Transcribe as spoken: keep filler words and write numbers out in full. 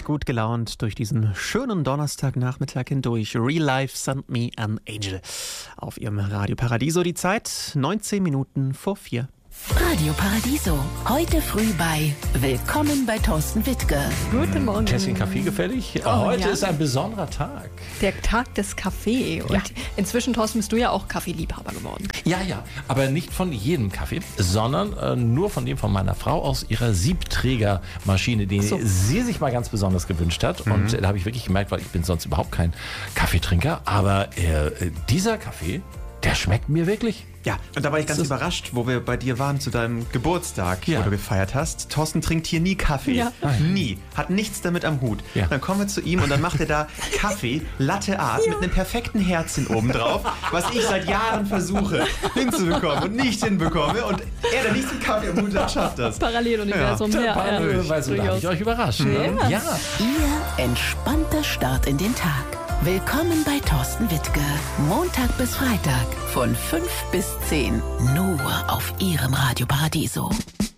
euch gut gelaunt durch diesen schönen Donnerstagnachmittag hindurch. Real Life sent me an angel. Auf ihrem Radio Paradiso die Zeit neunzehn Minuten vor vier. Radio Paradiso. Heute früh bei Willkommen bei Thorsten Wittke. Guten Morgen. Tässchen Kaffee gefällig? Oh, Heute ja. ist ein besonderer Tag. Der Tag des Kaffee. Und Ja. inzwischen, Thorsten, bist du ja auch Kaffeeliebhaber geworden. Ja, ja, aber nicht von jedem Kaffee, sondern äh, nur von dem von meiner Frau aus ihrer Siebträgermaschine, die So. sie sich mal ganz besonders gewünscht hat. Und äh, da habe ich wirklich gemerkt, weil ich bin sonst überhaupt kein Kaffeetrinker, aber äh, dieser Kaffee, der schmeckt mir wirklich. Ja, und da war ich ganz Das ist- überrascht, wo wir bei dir waren zu deinem Geburtstag, Ja. wo du gefeiert hast. Thorsten trinkt hier nie Kaffee. Ja. Nie. Hat nichts damit am Hut. Ja. Dann kommen wir zu ihm und dann macht er da Kaffee, Latte Art, mit einem perfekten Herzchen oben drauf, was ich seit Jahren versuche hinzubekommen und nicht hinbekomme. Und er, der nichts mit Kaffee am Hut hat, schafft das. Paralleluniversum. Ja, ja, Weil so darf ich euch überraschen. Ne? Ja. Ja. Ihr entspannter Start in den Tag. Willkommen bei Thorsten Wittke. Montag bis Freitag von fünf bis zehn. Nur auf Ihrem Radio Paradiso.